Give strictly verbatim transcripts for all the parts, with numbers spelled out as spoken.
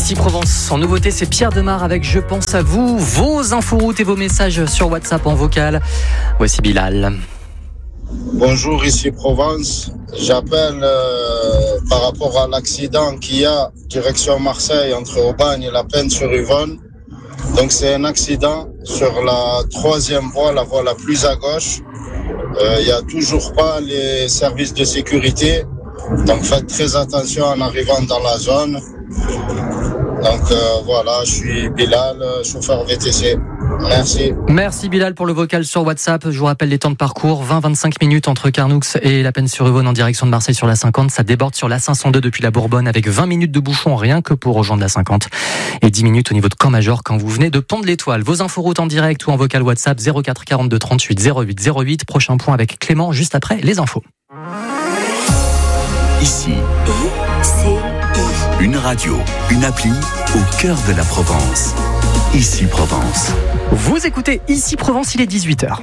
Ici Provence, en nouveauté, c'est Pierre Demar avec Je pense à vous. Vos inforoutes et vos messages sur WhatsApp en vocal. Voici Bilal. Bonjour, ici Provence. J'appelle euh, par rapport à l'accident qu'il y a direction Marseille entre Aubagne et La Penne-sur-Yvonne. Donc c'est un accident sur la troisième voie, la voie la plus à gauche. Il n'y a toujours pas les services de sécurité. Donc faites très attention en arrivant dans la zone. Donc euh, voilà, je suis Bilal, chauffeur V T C. Merci. Merci Bilal pour le vocal sur WhatsApp. Je vous rappelle les temps de parcours, vingt à vingt-cinq minutes entre Carnoux et La Penne-sur-Yvonne en direction de Marseille sur la cinquante. Ça déborde sur la cinq cent deux depuis la Bourbonne avec vingt minutes de bouchon rien que pour rejoindre la cinquante. Et dix minutes au niveau de Camp-Major quand vous venez de Pont de l'Étoile. Vos inforoutes en direct ou en vocal WhatsApp zéro quatre quarante-deux trente-huit zéro huit zéro huit. Prochain point avec Clément juste après les infos. Ici, c'est une radio, une appli au cœur de la Provence. Ici Provence. Vous écoutez Ici Provence, il est dix-huit heures.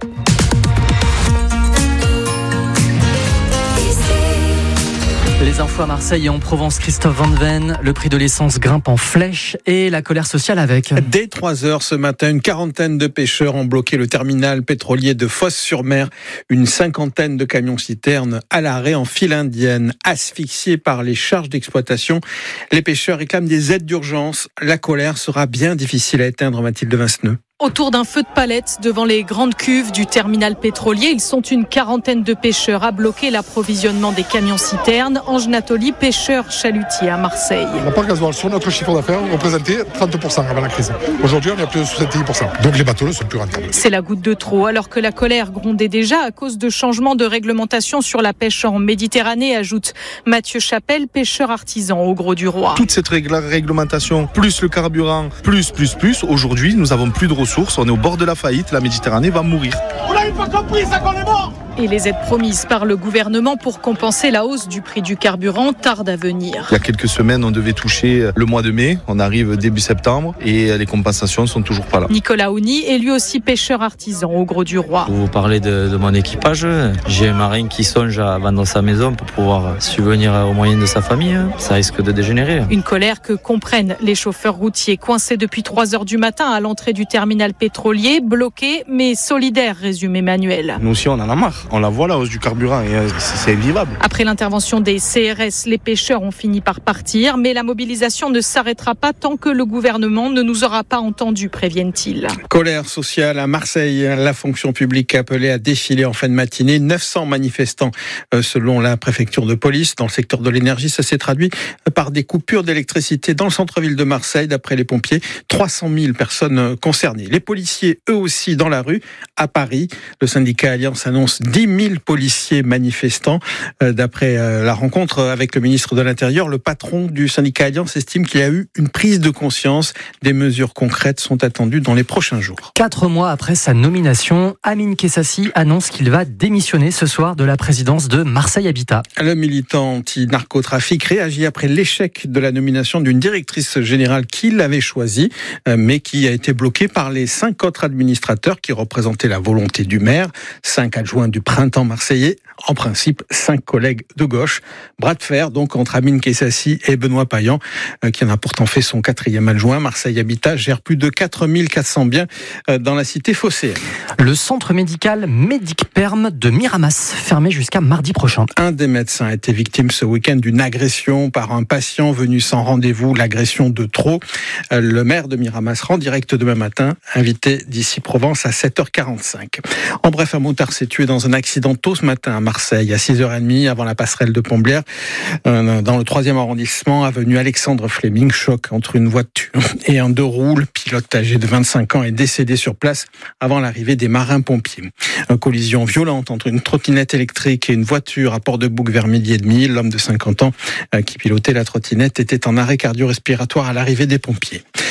Les infos à Marseille et en Provence, Christophe Van Ven. Le prix de l'essence grimpe en flèche et la colère sociale avec. Dès trois heures ce matin, une quarantaine de pêcheurs ont bloqué le terminal pétrolier de Fos-sur-Mer. Une cinquantaine de camions-citernes à l'arrêt en file indienne. Asphyxiés par les charges d'exploitation, les pêcheurs réclament des aides d'urgence. La colère sera bien difficile à éteindre, Mathilde Vinceneux. Autour d'un feu de palettes devant les grandes cuves du terminal pétrolier, ils sont une quarantaine de pêcheurs à bloquer l'approvisionnement des camions-citernes. Ange Nathalie, pêcheur chalutier à Marseille. La part gasoil sur notre chiffre d'affaires représentait trente pour cent avant la crise. Aujourd'hui, on est à plus de soixante-dix pour cent. Donc les bateaux ne sont plus rentables. C'est la goutte de trop, alors que la colère grondait déjà à cause de changements de réglementation sur la pêche en Méditerranée, ajoute Mathieu Chapelle, pêcheur artisan au Gros du Roi. Toute cette réglementation, plus le carburant, plus, plus, plus, aujourd'hui, nous n'avons plus de ressources. On est au bord de la faillite, la Méditerranée va mourir. On n'avait pas compris ça qu'on est mort. Et les aides promises par le gouvernement pour compenser la hausse du prix du carburant tardent à venir. Il y a quelques semaines, on devait toucher le mois de mai. On arrive début septembre et les compensations ne sont toujours pas là. Nicolas Ouni est lui aussi pêcheur artisan au Gros du Roi. Vous parlez de, de mon équipage. J'ai un marin qui songe à vendre sa maison pour pouvoir subvenir aux moyens de sa famille. Ça risque de dégénérer. Une colère que comprennent les chauffeurs routiers coincés depuis trois heures du matin à l'entrée du terminal pétrolier, bloqués mais solidaires, résume Emmanuel. Nous aussi, on en a marre. On la voit, la hausse du carburant, et c'est invivable. Après l'intervention des C R S, les pêcheurs ont fini par partir, mais la mobilisation ne s'arrêtera pas tant que le gouvernement ne nous aura pas entendus, préviennent-ils. Colère sociale à Marseille. La fonction publique a appelé à défiler en fin de matinée. neuf cents manifestants selon la préfecture de police. Dans le secteur de l'énergie, ça s'est traduit par des coupures d'électricité dans le centre-ville de Marseille. D'après les pompiers, trois cent mille personnes concernées. Les policiers, eux aussi, dans la rue. À Paris, le syndicat Alliance annonce dix mille policiers manifestants. D'après la rencontre avec le ministre de l'Intérieur, le patron du syndicat Alliance estime qu'il y a eu une prise de conscience. Des mesures concrètes sont attendues dans les prochains jours. Quatre mois après sa nomination, Amine Kessassi annonce qu'il va démissionner ce soir de la présidence de Marseille Habitat. Le militant anti-narcotrafic réagit après l'échec de la nomination d'une directrice générale qu'il avait choisie, mais qui a été bloquée par les cinq autres administrateurs qui représentaient la volonté du maire, cinq adjoints du printemps marseillais, en principe cinq collègues de gauche. Bras de fer donc entre Amine Kessassi et Benoît Payan, qui en a pourtant fait son quatrième adjoint. Marseille Habitat gère plus de quatre mille quatre cents biens dans la cité phocéenne. Le centre médical Médicperm de Miramas, fermé jusqu'à mardi prochain. Un des médecins a été victime ce week-end d'une agression par un patient venu sans rendez-vous, l'agression de trop. Le maire de Miramas rend direct demain matin, invité d'Ici Provence à sept heures quarante-cinq. En bref, un motard s'est tué dans un accident tôt ce matin à Marseille, à six heures trente, avant la passerelle de Pont-Blair, dans le troisième arrondissement, avenue Alexandre Fleming. Choc entre une voiture et un deux roues. Le pilote âgé de vingt-cinq ans est décédé sur place avant l'arrivée des marins-pompiers. Une collision violente entre une trottinette électrique et une voiture à Port-de-Bouc vers midi et demi. L'homme de cinquante ans qui pilotait la trottinette était en arrêt cardio-respiratoire à l'arrivée des pompiers.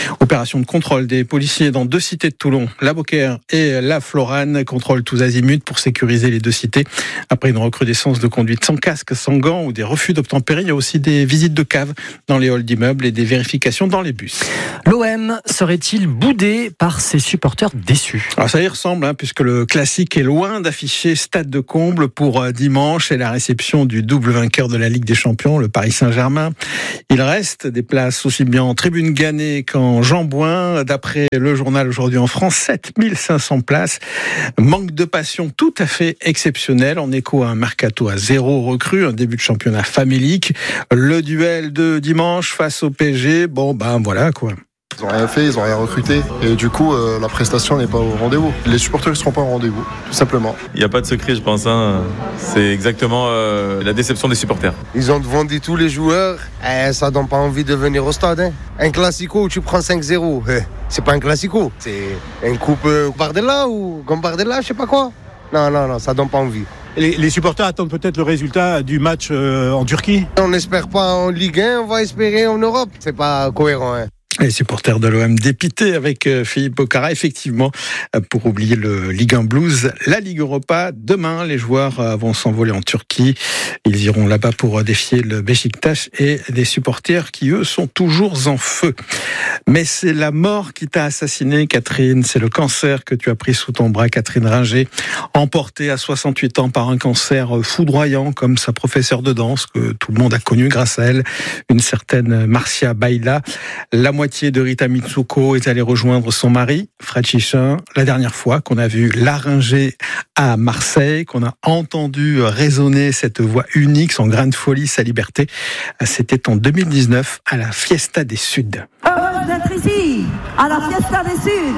Opération de contrôle des policiers dans deux cités de Toulon, la Beaucaire et la Florane. Contrôle tous azimuts pour sécuriser les deux cités. Après une recrudescence de conduite sans casque, sans gants ou des refus d'obtempérer, il y a aussi des visites de caves dans les halls d'immeubles et des vérifications dans les bus. L'O M serait-il boudé par ses supporters déçus ? Alors ça y ressemble, hein, puisque le classique est loin d'afficher stade de comble pour euh, dimanche et la réception du double vainqueur de la Ligue des Champions, le Paris Saint-Germain. Il reste des places aussi bien en tribune Gannet qu'en Jambouin. D'après le journal Aujourd'hui en France, sept mille cinq cents places. Manque de passion tout à fait exceptionnel, en écho à un mercato à zéro recrue, un début de championnat famélique. Le duel de dimanche face au P S G, bon ben voilà quoi. Ils n'ont rien fait, ils n'ont rien recruté. Et du coup, euh, la prestation n'est pas au rendez-vous. Les supporters ne seront pas au rendez-vous, tout simplement. Il n'y a pas de secret, je pense. Hein. C'est exactement euh, la déception des supporters. Ils ont vendu tous les joueurs. Eh, ça donne pas envie de venir au stade. Hein. Un classico où tu prends cinq zéro. Eh, c'est pas un classico. C'est une coupe euh, Bardella ou Gambardella, je sais pas quoi. Non, non, non, ça donne pas envie. Les, les supporters attendent peut-être le résultat du match euh, en Turquie. On n'espère pas en Ligue un, on va espérer en Europe. C'est pas cohérent, hein. Les supporters de l'O M dépités avec Philippe Bocara, effectivement, pour oublier le Ligue un Blues, la Ligue Europa. Demain, les joueurs vont s'envoler en Turquie. Ils iront là-bas pour défier le Beşiktaş et des supporters qui, eux, sont toujours en feu. Mais c'est la mort qui t'a assassiné, Catherine. C'est le cancer que tu as pris sous ton bras, Catherine Ringer, emportée à soixante-huit ans par un cancer foudroyant, comme sa professeure de danse, que tout le monde a connue grâce à elle, une certaine Marcia Baila. La moitié de Rita Mitsuko est allée rejoindre son mari, Fred Chichin, la dernière fois qu'on a vu la Ringer à Marseille, qu'on a entendu résonner cette voix unique, son grain de folie, sa liberté. C'était en deux mille dix-neuf à la Fiesta des Suds. Heureuse d'être ici, à la Fiesta des Suds.